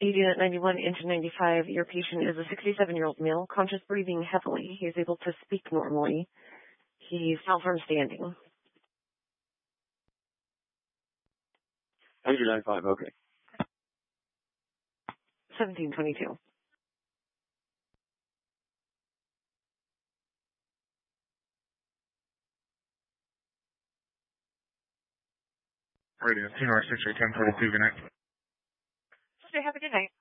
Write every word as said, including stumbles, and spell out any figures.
eighteen at ninety-one, into ninety-five. Your patient is a sixty-seven-year-old male, conscious, breathing heavily. He is able to speak normally. He fell from standing. eighteen ninety-five, okay. seventeen twenty-two. Radio, two North six eight ten forty-two, good night. Okay, have a good night.